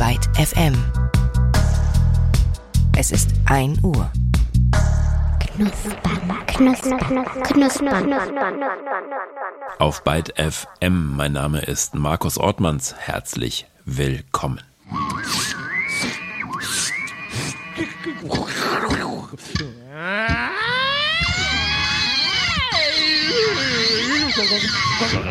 Byte FM. Es ist 1 Uhr. Knuspern. Auf Byte FM, mein Name ist Markus Ortmanns, herzlich willkommen.